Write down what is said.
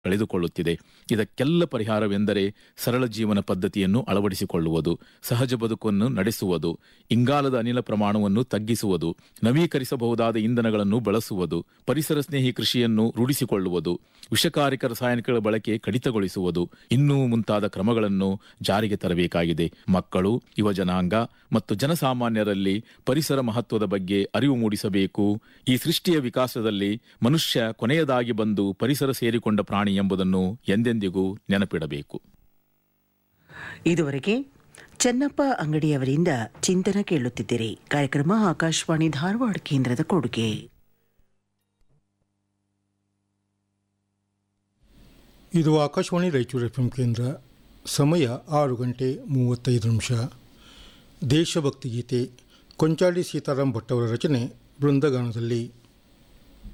ಕಳೆದುಕೊಳ್ಳುತ್ತಿದೆ. ಇದಕ್ಕೆಲ್ಲ ಪರಿಹಾರವೆಂದರೆ ಸರಳ ಜೀವನ ಪದ್ಧತಿಯನ್ನು ಅಳವಡಿಸಿಕೊಳ್ಳುವುದು, ಸಹಜ ಬದುಕನ್ನು ನಡೆಸುವುದು, ಇಂಗಾಲದ ಅನಿಲ ಪ್ರಮಾಣವನ್ನು ತಗ್ಗಿಸುವುದು, ನವೀಕರಿಸಬಹುದಾದ ಇಂಧನಗಳನ್ನು ಬಳಸುವುದು, ಪರಿಸರ ಸ್ನೇಹಿ ಕೃಷಿಯನ್ನು ರೂಢಿಸಿಕೊಳ್ಳುವುದು, ವಿಷಕಾರಕ ರಾಸಾಯನಿಕಗಳ ಬಳಕೆ ಕಡಿತಗೊಳಿಸುವುದು, ಇನ್ನೂ ಮುಂತಾದ ಕ್ರಮಗಳನ್ನು ಜಾರಿಗೆ ತರಬೇಕಾಗಿದೆ. ಮಕ್ಕಳು, ಯುವಜನಾಂಗ ಮತ್ತು ಜನಸಾಮಾನ್ಯರಲ್ಲಿ ಪರಿಸರ ಮಹತ್ವದ ಬಗ್ಗೆ ಅರಿವು ಮೂಡಿಸಬೇಕು. ಈ ಸೃಷ್ಟಿಯ ವಿಕಾಸದಲ್ಲಿ ಮನುಷ್ಯ ಕೊನೆಯದಾಗಿ ಬಂದು ಪರಿಸರ ಸೇರಿಕೊಂಡ ಪ್ರಾಣಿ ಎಂಬುದನ್ನು ಎಂದೆಂದಿಗೂ ನೆನಪಿಡಬೇಕು. ಇದುವರೆಗೆ ಚೆನ್ನಪ್ಪ ಅಂಗಡಿಯವರಿಂದ ಚಿಂತನ ಕೇಳುತ್ತಿದ್ದೀರಿ. ಕಾರ್ಯಕ್ರಮ ಆಕಾಶವಾಣಿ ಧಾರವಾಡ ಕೇಂದ್ರದ ಕೊಡುಗೆ. ಇದು ಆಕಾಶವಾಣಿ ರಾಯಚೂರು ಎಫ್ಎಂ ಕೇಂದ್ರ. ಸಮಯ 6:35. ದೇಶಭಕ್ತಿ ಗೀತೆ ಕೊಂಚಾಡಿ ಸೀತಾರಾಮ್ ಭಟ್ ಅವರ ರಚನೆ, ಬೃಂದಗಾನದಲ್ಲಿ